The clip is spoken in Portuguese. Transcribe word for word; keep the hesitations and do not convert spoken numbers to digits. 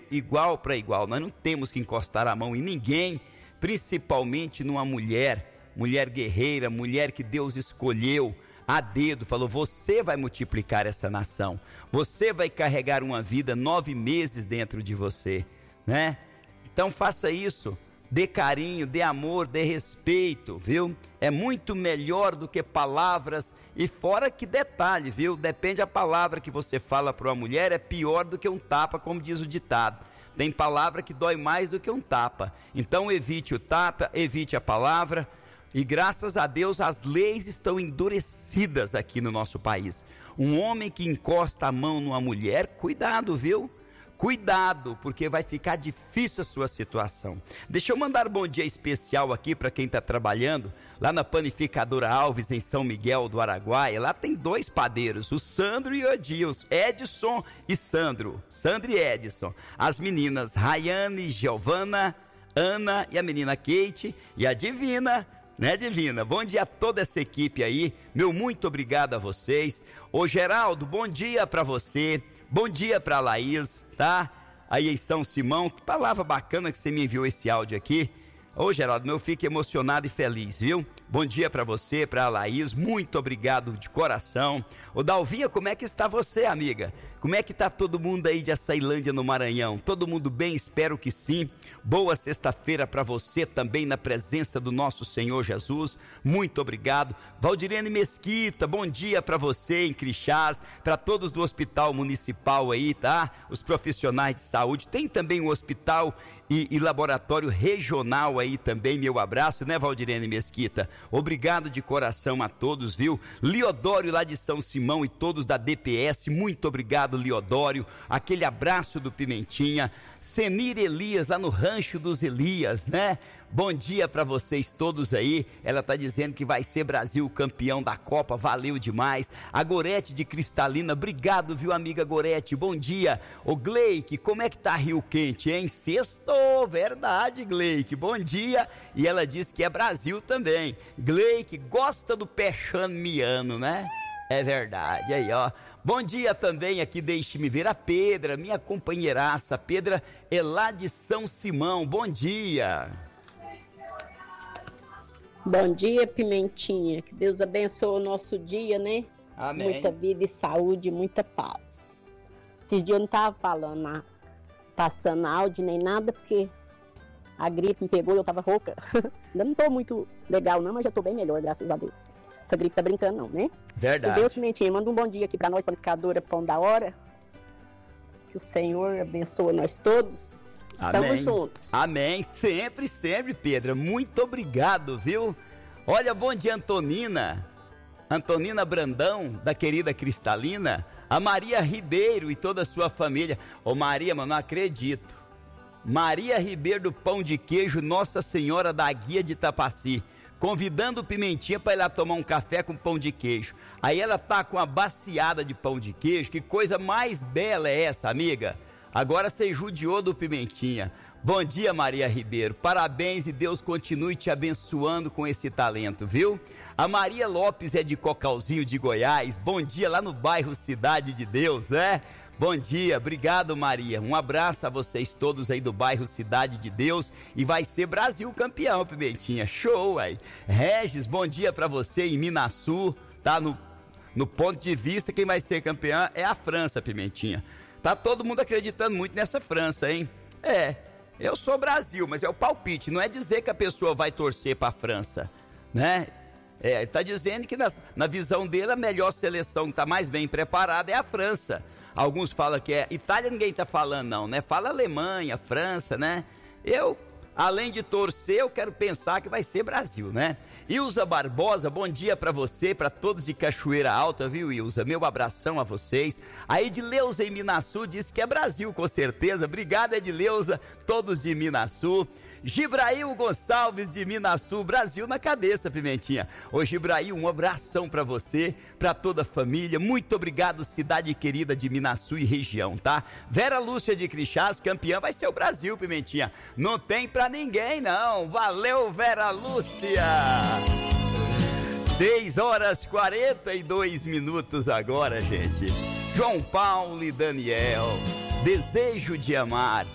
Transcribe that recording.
igual para igual. Nós não temos que encostar a mão em ninguém, principalmente numa mulher, mulher guerreira, mulher que Deus escolheu a dedo, falou: você vai multiplicar essa nação, você vai carregar uma vida nove meses dentro de você, né? Então faça isso, dê carinho, dê amor, dê respeito, viu? É muito melhor do que palavras. E fora que detalhe, viu? Depende da palavra que você fala para uma mulher, é pior do que um tapa, como diz o ditado. Tem palavra que dói mais do que um tapa. Então evite o tapa, evite a palavra. E graças a Deus as leis estão endurecidas aqui no nosso país. Um homem que encosta a mão numa mulher, cuidado, viu? Cuidado, porque vai ficar difícil a sua situação. Deixa eu mandar um bom dia especial aqui para quem está trabalhando lá na Panificadora Alves, em São Miguel do Araguaia. Lá tem dois padeiros, o Sandro e o Edilson, Edson e Sandro, Sandro e Edson. As meninas Rayane, Giovana, Ana e a menina Kate e a Divina, né, Divina? Bom dia a toda essa equipe aí, meu muito obrigado a vocês. Ô Geraldo, bom dia para você, bom dia para a Laís, tá? Aí em São Simão, que palavra bacana que você me enviou esse áudio aqui. Ô Geraldo, eu fico emocionado e feliz, viu? Bom dia pra você, pra Laís, muito obrigado de coração. Ô Dalvinha, como é que está você, amiga? Como é que tá todo mundo aí de Açailândia no Maranhão? Todo mundo bem? Espero que sim. Boa sexta-feira pra você também, na presença do nosso Senhor Jesus. Muito obrigado. Valdirene Mesquita, bom dia pra você em Crixás, pra todos do Hospital Municipal aí, tá? Os profissionais de saúde. Tem também o Hospital e, e Laboratório Regional aí também, meu abraço, né, Valdirene Mesquita? Obrigado de coração a todos, viu? Liodório lá de São Simão e todos da D P S, muito obrigado, Liodório. Aquele abraço do Pimentinha. Senir Elias lá no Rancho dos Elias, né? Bom dia para vocês todos aí. Ela tá dizendo que vai ser Brasil campeão da Copa, valeu demais. A Gorete de Cristalina, obrigado, viu, amiga Gorete? Bom dia. Ô Gleique, como é que tá Rio Quente, hein? Sextou, verdade, Gleique, bom dia. E ela diz que é Brasil também. Gleique gosta do peixano miano, né? É verdade, aí ó. Bom dia também aqui, deixe-me ver a Pedra, minha companheiraça. A Pedra é lá de São Simão, bom dia. Bom dia, Pimentinha, que Deus abençoe o nosso dia, né? Amém. Muita vida e saúde, muita paz. Esses dias eu não tava falando, na, passando áudio nem nada, porque a gripe me pegou e eu tava rouca. Ainda não tô muito legal não, mas já tô bem melhor, graças a Deus. Essa gripe tá brincando não, né? Verdade. Que Deus, Pimentinha, manda um bom dia aqui pra nós, Panificadora Pão da Hora. Que o Senhor abençoe nós todos. Estamos Amém. juntos. Amém, sempre, sempre, Pedro. Muito obrigado, viu? Olha, bom dia, Antonina. Antonina Brandão, da querida Cristalina. A Maria Ribeiro e toda a sua família. Ô Maria, mano, não acredito. Maria Ribeiro do Pão de Queijo, Nossa Senhora da Guia de Tapaci, convidando o Pimentinha para ir lá tomar um café com pão de queijo. Aí ela tá com uma baciada de pão de queijo. Que coisa mais bela é essa, amiga? Agora você judiou do Pimentinha. Bom dia, Maria Ribeiro. Parabéns e Deus continue te abençoando com esse talento, viu? A Maria Lopes é de Cocalzinho de Goiás. Bom dia lá no bairro Cidade de Deus, né? Bom dia, obrigado, Maria. Um abraço a vocês todos aí do bairro Cidade de Deus. E vai ser Brasil campeão, Pimentinha. Show, aí. Regis, bom dia pra você em Minasul. Tá no, no ponto de vista, quem vai ser campeão é a França, Pimentinha. Tá todo mundo acreditando muito nessa França, hein? É, eu sou Brasil, mas é o palpite. Não é dizer que a pessoa vai torcer pra França, né? É, ele tá dizendo que na, na visão dele a melhor seleção que tá mais bem preparada é a França. Alguns falam que é Itália, ninguém tá falando não, né? Fala Alemanha, França, né? Eu, além de torcer, eu quero pensar que vai ser Brasil, né? Ilza Barbosa, bom dia pra você, pra todos de Cachoeira Alta, viu, Ilza? Meu abração a vocês. A Edileuza em Minasul disse que é Brasil, com certeza. Obrigado, Edileuza, todos de Minasul. Gibrail Gonçalves de Minasul, Brasil na cabeça, Pimentinha. Ô Gibrail, um abração pra você, pra toda a família. Muito obrigado, cidade querida de Minasul e região, tá? Vera Lúcia de Crixás, campeã, vai ser o Brasil, Pimentinha. Não tem pra ninguém, não. Valeu, Vera Lúcia. seis horas e quarenta e dois minutos agora, gente. João Paulo e Daniel, Desejo de Amar.